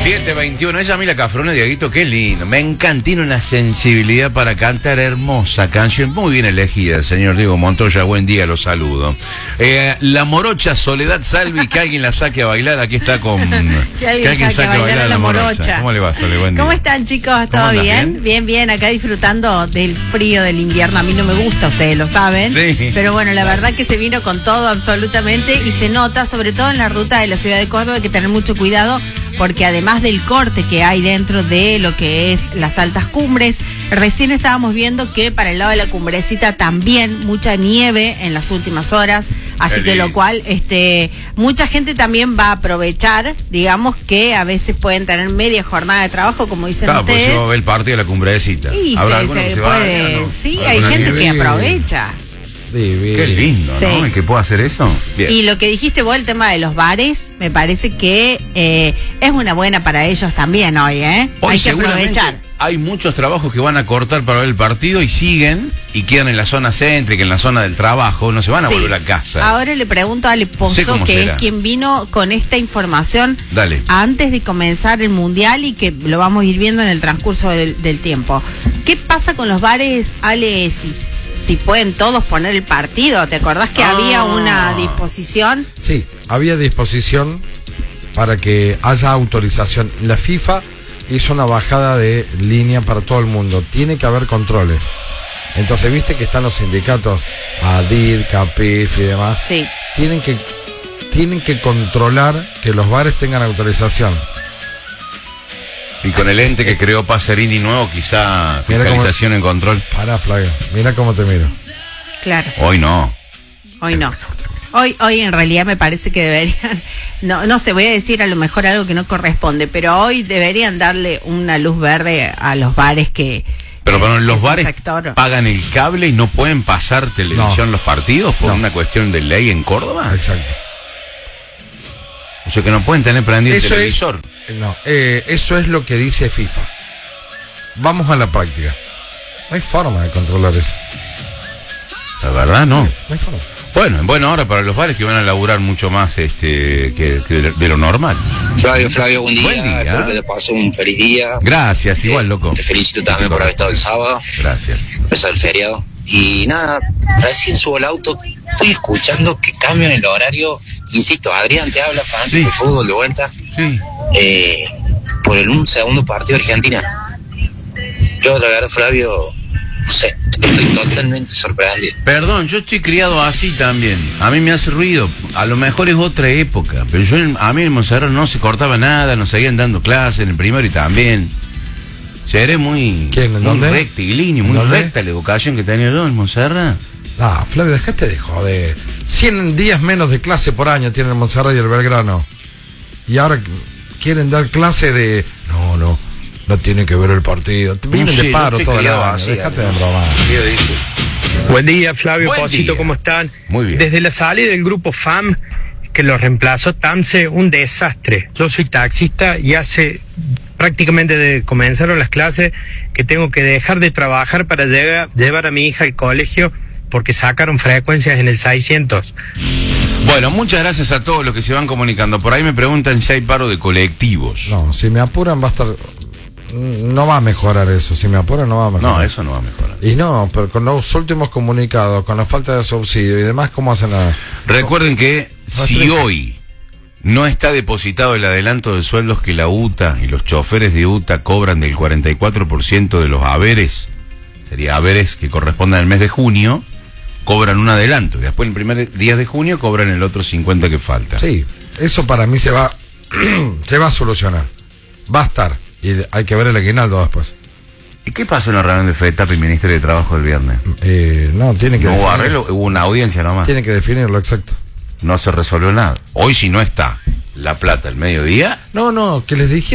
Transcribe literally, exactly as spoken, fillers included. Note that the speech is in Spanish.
siete veintiuno, ella Mila Cafrone, Dieguito, qué lindo. Me encanta, tiene una sensibilidad para cantar, hermosa canción, muy bien elegida, señor Diego Montoya, buen día, los saludo. Eh, la morocha Soledad Salvi, que alguien la saque a bailar, aquí está con... que alguien, que alguien saque a bailar, bailar a la morocha. morocha. ¿Cómo le va, Sole? Buen día. ¿Cómo están, chicos? ¿Todo bien? bien? Bien, bien, acá disfrutando del frío del invierno. A mí no me gusta, ustedes lo saben. Sí. Pero bueno, la verdad que se vino con todo absolutamente y se nota, sobre todo en la ruta de la ciudad de Córdoba, hay que tener mucho cuidado porque además del corte que hay dentro de lo que es las altas cumbres, recién estábamos viendo que para el lado de la Cumbrecita también mucha nieve en las últimas horas, así Qué que lindo. lo cual este mucha gente también va a aprovechar, digamos que a veces pueden tener media jornada de trabajo, como dicen Claro, ustedes. porque se va a ver el partido de la Cumbrecita. Y ¿Habrá se, alguno se que se puede, vaya, no? sí, ¿Habrá hay alguna gente nieve? que aprovecha. Divino. Qué lindo, Sí. ¿no? ¿Y que pueda hacer eso? Bien. Y lo que dijiste vos, el tema de los bares, me parece que eh, es una buena para ellos también hoy, ¿eh? Hoy hay que seguramente aprovechar. Hay muchos trabajos que van a cortar para ver el partido y siguen y quedan en la zona céntrica, en la zona del trabajo, no se van a Sí. volver a casa. Ahora le pregunto a Ale Sé Pozo, cómo que será. es quien vino con esta información Dale. antes de comenzar el Mundial y que lo vamos a ir viendo en el transcurso del, del tiempo. ¿Qué pasa con los bares, Ale, si, si pueden todos poner el partido? ¿Te acordás que Ah. había una disposición? Sí, había disposición para que haya autorización. La FIFA hizo una bajada de línea para todo el mundo. Tiene que haber controles. Entonces, viste que están los sindicatos, ADID, CAPIF y demás. Sí. Tienen que, tienen que controlar que los bares tengan autorización. Y con el ente que creó Pacerini nuevo, quizá Mira fiscalización en control. Pará, Flavio, mira cómo te miro. Claro, Hoy no. hoy no. Hoy, hoy en realidad me parece que deberían, no, no sé, voy a decir a lo mejor algo que no corresponde, pero hoy deberían darle una luz verde a los bares que... Pero que bueno, es- los es un bares sector. pagan el cable y no pueden pasar televisión No. los partidos por No. una cuestión de ley en Córdoba. Exacto. O sea que no pueden tener prendido el Eso es, televisor. no, eh, eso es lo que dice FIFA. Vamos a la práctica. No hay forma de controlar eso. La verdad no. No hay forma. Bueno, en buena hora para los bares que van a laburar mucho más este que, que de, de lo normal. Flavio, Flavio, buen día. Buen día. Espero que te pase un feliz día. Gracias, igual, loco. Te felicito también por haber estado el sábado, Gracias. a pesar del feriado. Y nada, recién subo el auto, estoy escuchando que cambian el horario. Insisto, Adrián te habla, fanático Sí. de fútbol de vuelta, Sí. eh, por el un segundo partido de Argentina. Yo, la verdad, Flavio, no sé, estoy totalmente sorprendido. Perdón, yo estoy criado así también. A mí me hace ruido. A lo mejor es otra época. Pero yo, en- a mí en Montserrat no se cortaba nada, nos seguían dando clases en el primario y también. Seré muy, ¿Quién? ¿En muy dónde? rectilíneo, muy ¿Dónde? recta la educación que tenía yo en Montserrat. Ah, Flavio, dejate de joder. cien días menos de clase por año tienen el Montserrat y el Belgrano. Y ahora quieren dar clase de... No, no, no tiene que ver el partido. Vienen No sé, de yo paro estoy todo el criado año. así, Dejate de Adrián. bromar. Sí, yo dije. Buen día, Flavio, Buen Posito, día. ¿cómo están? Muy bien. Desde la salida del grupo F A M, que lo reemplazó Tamse, un desastre. Yo soy taxista y hace prácticamente de comenzaron las clases que tengo que dejar de trabajar para llegar, llevar a mi hija al colegio porque sacaron frecuencias en el seiscientos. Bueno, muchas gracias a todos los que se van comunicando. Por ahí me preguntan si hay paro de colectivos. No, si me apuran va a estar... No va a mejorar eso. Si me apuran no va a mejorar. No, eso no va a mejorar. Y no, pero con los últimos comunicados, con la falta de subsidio y demás, ¿cómo hacen la...? Recuerden que si Restringe. hoy no está depositado el adelanto de sueldos que la U T A y los choferes de U T A cobran del cuarenta y cuatro por ciento de los haberes, sería haberes que corresponden al mes de junio, cobran un adelanto. Y después, el primer día de junio, cobran el otro cincuenta que falta. Sí, eso para mí se va se va a solucionar. Va a estar. Y de- hay que ver el aguinaldo después. ¿Y qué pasó en la reunión de FEDETAP y Ministerio de Trabajo el viernes? Eh, no, tiene que No hubo definir- arreglo, hubo una audiencia nomás. Tiene que definirlo, exacto. No se resolvió nada. Hoy, si no está la plata al mediodía, No, no, que les dije